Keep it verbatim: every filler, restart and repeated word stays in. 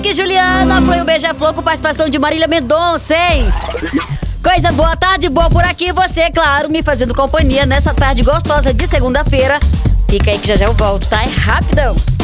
Que Juliana, foi o Beija-Flor com participação de Marília Mendonça, hein? Coisa boa, tarde boa por aqui. Você, claro, me fazendo companhia nessa tarde gostosa de segunda-feira. Fica aí que já já eu volto, tá? É rapidão.